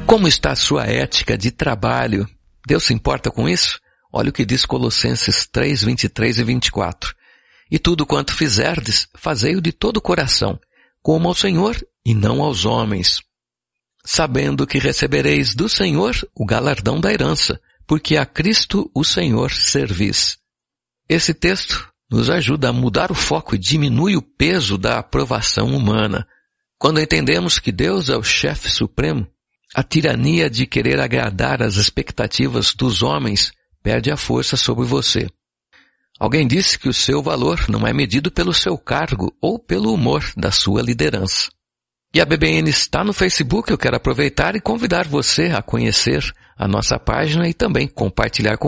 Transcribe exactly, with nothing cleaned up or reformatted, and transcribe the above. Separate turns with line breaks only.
Como está a sua ética de trabalho? Deus se importa com isso? Olha o que diz Colossenses três, vinte e três e vinte e quatro. E tudo quanto fizerdes, fazei-o de todo o coração, como ao Senhor e não aos homens, sabendo que recebereis do Senhor o galardão da herança, porque a Cristo o Senhor servis. Esse texto nos ajuda a mudar o foco e diminui o peso da aprovação humana. Quando entendemos que Deus é o chefe supremo, a tirania de querer agradar às expectativas dos homens perde a força sobre você. Alguém disse que o seu valor não é medido pelo seu cargo ou pelo humor da sua liderança. E a B B N está no Facebook. Eu quero aproveitar e convidar você a conhecer a nossa página e também compartilhar com